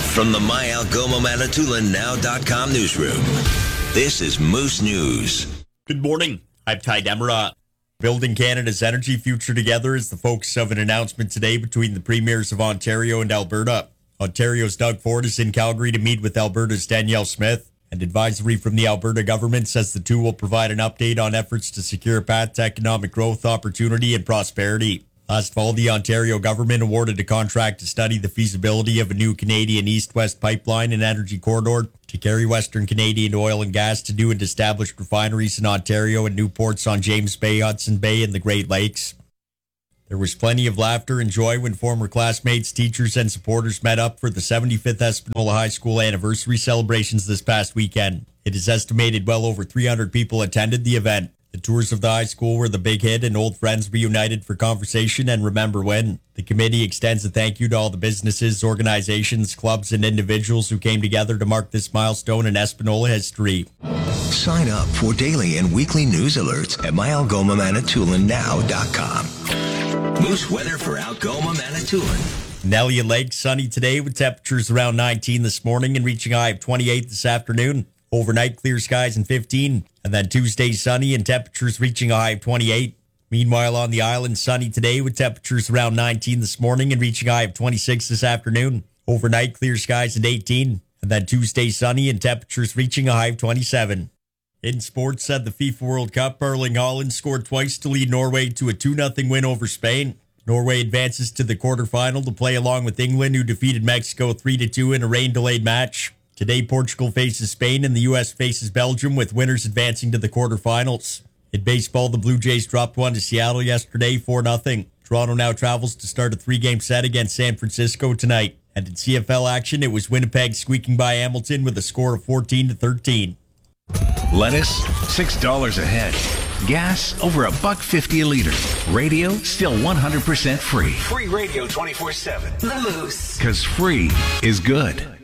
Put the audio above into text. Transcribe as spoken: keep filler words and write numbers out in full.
From the My Algoma Manitoulin Now dot com newsroom, this is Moose News. Good morning. I'm Ty Demera. Building Canada's energy future together is the focus of an announcement today between the premiers of Ontario and Alberta. Ontario's Doug Ford is in Calgary to meet with Alberta's Danielle Smith. And advisory from the Alberta government says the two will provide an update on efforts to secure a path to economic growth, opportunity, and prosperity. Last fall, the Ontario government awarded a contract to study the feasibility of a new Canadian east-west pipeline and energy corridor to carry Western Canadian oil and gas to new and established refineries in Ontario and new ports on James Bay, Hudson Bay, and the Great Lakes. There was plenty of laughter and joy when former classmates, teachers, and supporters met up for the seventy-fifth Espanola High School anniversary celebrations this past weekend. It is estimated well over three hundred people attended the event. The tours of the high school were the big hit, and old friends reunited for conversation and remember when. The committee extends a thank you to all the businesses, organizations, clubs, and individuals who came together to mark this milestone in Espanola history. Sign up for daily and weekly news alerts at My Algoma Manitoulin Now dot com. Moose weather for Algoma Manitoulin. Nellie and Lake sunny today with temperatures around nineteen this morning and reaching a high of twenty-eight this afternoon. Overnight, clear skies and fifteen. And then Tuesday, sunny and temperatures reaching a high of twenty-eight. Meanwhile, on the island, sunny today with temperatures around nineteen this morning and reaching a high of twenty-six this afternoon. Overnight, clear skies and eighteen. And then Tuesday, sunny and temperatures reaching a high of twenty-seven. In sports, at the FIFA World Cup, Erling Haaland scored twice to lead Norway to a two nothing win over Spain. Norway advances to the quarterfinal to play along with England, who defeated Mexico three to two in a rain-delayed match. Today, Portugal faces Spain and the U S faces Belgium, with winners advancing to the quarterfinals. In baseball, the Blue Jays dropped one to Seattle yesterday, four nothing. Toronto now travels to start a three-game set against San Francisco tonight. And in C F L action, it was Winnipeg squeaking by Hamilton with a score of fourteen to thirteen. Lettuce, six dollars a head. Gas, over a buck fifty a liter. Radio, still one hundred percent free. Free radio twenty-four seven. The Moose. Because free is good.